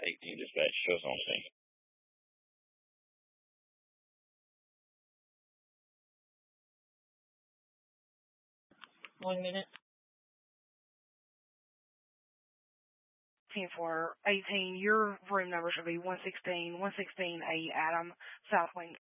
18 dispatch. Shows on scene. 1 minute. 10-4, 18, your room number should be 116, 116A, Adam, South Wing